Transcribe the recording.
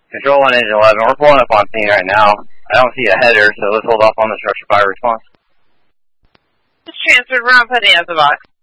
Control 1, Engine 11, we're pulling up on scene right now. I don't see a header, so let's hold off on the structure fire response. Just transferred, we're on putting out the box.